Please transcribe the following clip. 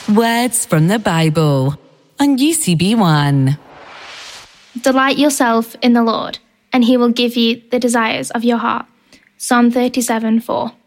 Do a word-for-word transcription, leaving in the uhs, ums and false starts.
Words from the Bible on U C B One. Delight yourself in the Lord, and he will give you the desires of your heart. Psalm thirty-seven four.